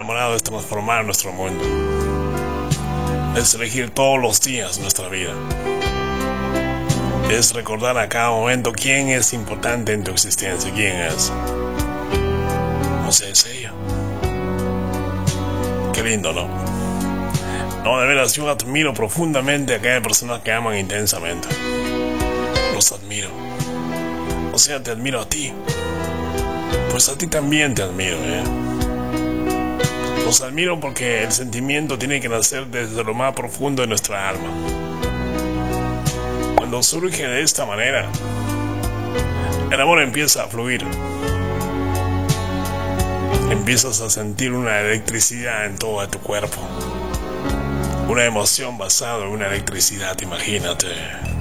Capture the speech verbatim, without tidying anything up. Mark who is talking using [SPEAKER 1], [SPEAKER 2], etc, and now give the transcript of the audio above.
[SPEAKER 1] enamorado es transformar nuestro mundo. Es elegir todos los días nuestra vida. Es recordar a cada momento quién es importante en tu existencia, quién es. No sé, es ella. Qué lindo, ¿no? No, de veras, yo admiro profundamente a aquellas personas que aman intensamente. Los admiro. O sea, te admiro a ti. Pues a ti también te admiro, ¿eh? Los admiro porque el sentimiento tiene que nacer desde lo más profundo de nuestra alma. Cuando surge de esta manera, el amor empieza a fluir. Empiezas a sentir una electricidad en todo tu cuerpo. Una emoción basada en una electricidad, imagínate.